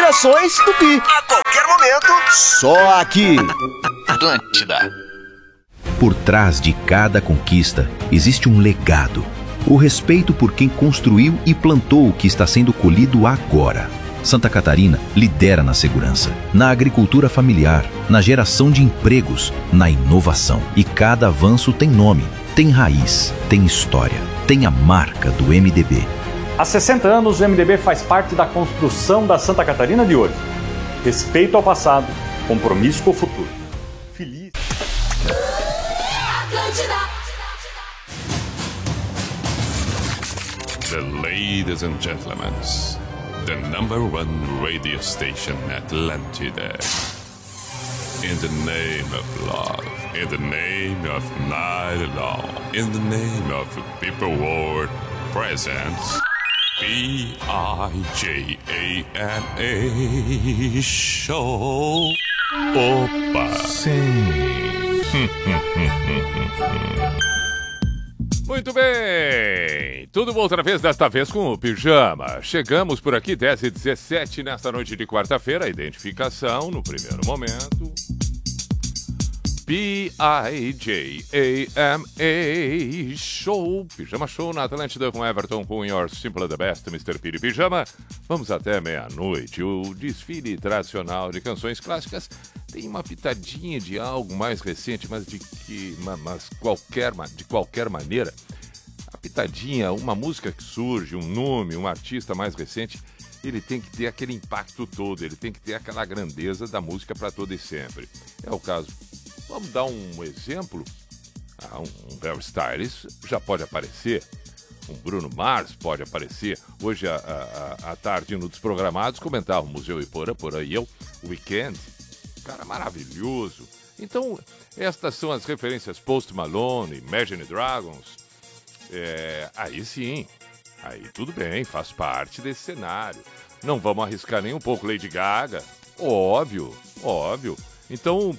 Inspirações Tupi. A qualquer momento, só aqui. Atlântida. Por trás de cada conquista existe um legado. O respeito por quem construiu e plantou o que está sendo colhido agora. Santa Catarina lidera na segurança, na agricultura familiar, na geração de empregos, na inovação. E cada avanço tem nome, tem raiz, tem história, tem a marca do MDB. Há 60 anos, o MDB faz parte da construção da Santa Catarina de hoje. Respeito ao passado, compromisso com o futuro. Feliz. The ladies and gentlemen, the #1 radio station Atlântida. In the name of love, in the name of night long, in the name of people world presents PIJAMA Show. Opa! Sim. Muito bem, tudo outra vez, desta vez com o Pijama. Chegamos por aqui 10h17 nesta noite de quarta-feira. Identificação no primeiro momento. PIJAMA Show, Pijama Show na Atlântida com Everton, com Your Simple the Best, Mr. Piri Pijama. Vamos até meia-noite. O desfile tradicional de canções clássicas tem uma pitadinha de algo mais recente, mas de qualquer maneira, a pitadinha, uma música que surge, um nome, um artista mais recente, ele tem que ter aquele impacto todo, ele tem que ter aquela grandeza da música para todo e sempre. É o caso. Vamos dar um exemplo. Um Harry Styles já pode aparecer. Um Bruno Mars pode aparecer. Hoje, à tarde, no Desprogramados, comentava o Museu Iporã, por aí o Weekend. Cara maravilhoso. Então, estas são as referências Post Malone, Imagine Dragons. Aí sim. Aí tudo bem, faz parte desse cenário. Não vamos arriscar nem um pouco Lady Gaga. Óbvio. Então...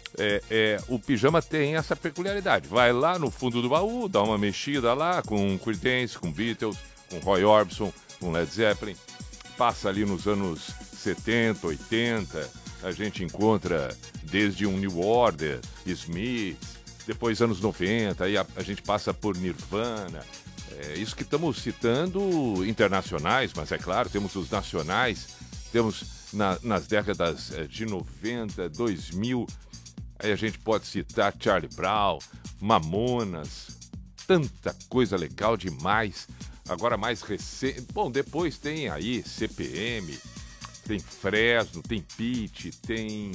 o Pijama tem essa peculiaridade. Vai lá no fundo do baú, dá uma mexida lá com Creedence, com Beatles, com Roy Orbison, com Led Zeppelin. Passa ali nos anos 70, 80, a gente encontra desde um New Order, Smith, depois anos 90, aí a gente passa por Nirvana. Isso que estamos citando internacionais, mas é claro, temos os nacionais, temos nas décadas de 90, 2000... Aí a gente pode citar Charlie Brown, Mamonas, tanta coisa legal demais. Agora mais recente... Bom, depois tem aí CPM, tem Fresno, tem Pitty, tem...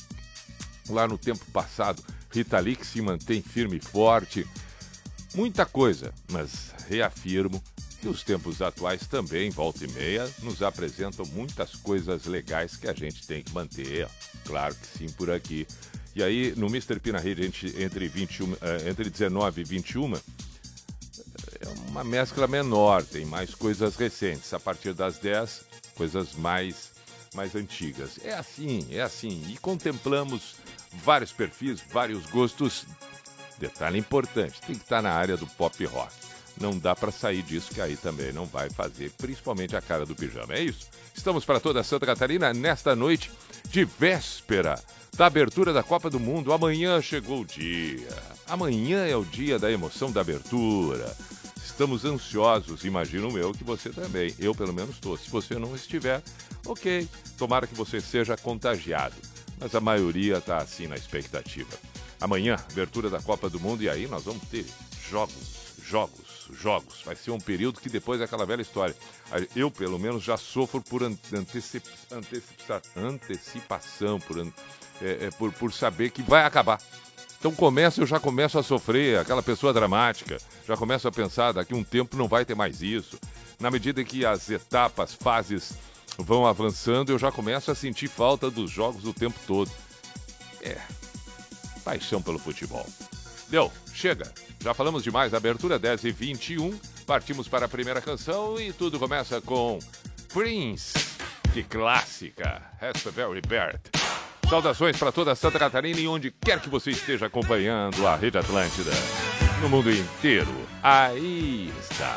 Lá no tempo passado, Rita Lee, que se mantém firme e forte. Muita coisa, mas reafirmo que os tempos atuais também, volta e meia, nos apresentam muitas coisas legais que a gente tem que manter. Claro que sim, por aqui. E aí, no Mr. P na rede, entre 19 e 21, é uma mescla menor, tem mais coisas recentes. A partir das 10, coisas mais antigas. É assim. E contemplamos vários perfis, vários gostos. Detalhe importante, tem que estar na área do pop rock. Não dá para sair disso, que aí também não vai fazer, principalmente a cara do Pijama. É isso. Estamos para toda Santa Catarina nesta noite de véspera da abertura da Copa do Mundo. Amanhã chegou o dia. Amanhã é o dia da emoção da abertura. Estamos ansiosos, imagino eu que você também. Eu, pelo menos, estou. Se você não estiver, ok. Tomara que você seja contagiado. Mas a maioria está assim na expectativa. Amanhã, abertura da Copa do Mundo, e aí nós vamos ter jogos. Vai ser um período que depois é aquela velha história. Eu, pelo menos, já sofro por antecipação, por saber que vai acabar. Então eu já começo a sofrer, aquela pessoa dramática, já começo a pensar, daqui a um tempo não vai ter mais isso. Na medida que as etapas, fases vão avançando, eu já começo a sentir falta dos jogos o tempo todo. Paixão pelo futebol. Deu, chega. Já falamos demais, abertura 10h21, partimos para a primeira canção e tudo começa com Prince, que clássica, Raspberry Beret. Saudações para toda Santa Catarina e onde quer que você esteja acompanhando a Rede Atlântida, no mundo inteiro. Aí está.